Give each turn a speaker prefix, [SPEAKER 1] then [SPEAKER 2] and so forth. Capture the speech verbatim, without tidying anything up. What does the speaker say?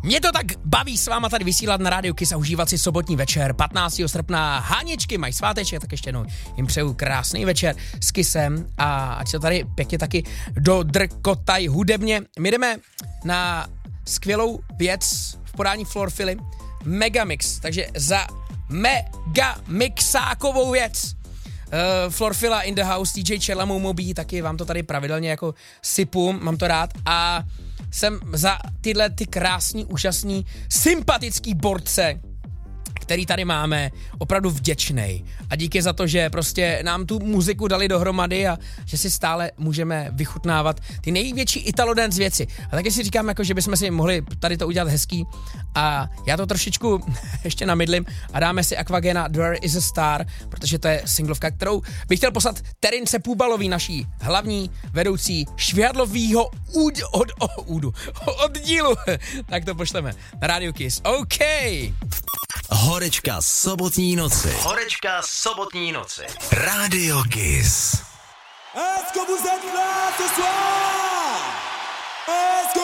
[SPEAKER 1] Mě to tak baví s váma tady vysílat na Rádiu Kiss a užívat si sobotní večer. patnáctého srpna Háničky mají sváteček, tak ještě jednou jim přeju krásný večer s Kissem a ať se tady pěkně taky dodrkotaj hudebně. My jdeme na skvělou věc v podání Florfily, Megamix, takže za Megamixákovou věc. Uh, Florfila in the house, D J Čela Moumobí, taky vám to tady pravidelně jako sypu, mám to rád a jsem za tyhle ty krásný, úžasný, sympatický borce, který tady máme, opravdu vděčnej. A díky za to, že prostě nám tu muziku dali dohromady a že si stále můžeme vychutnávat ty největší Italo dance věci. A taky si říkám, jako, že bychom si mohli tady to udělat hezký. A já to trošičku ještě namydlím a dáme si Aquagena There is a Star, protože to je singlovka, kterou bych chtěl poslat Terince Půbalový, naší hlavní vedoucí švihadlovýho úd, od, od, údu, oddílu. Tak to pošleme na Radio Kiss. OK.
[SPEAKER 2] Horečka sobotní noci.
[SPEAKER 3] Horečka sobotní noci.
[SPEAKER 2] Radio Kiss.
[SPEAKER 4] Est-ce que vous êtes là ce soir? Est-ce que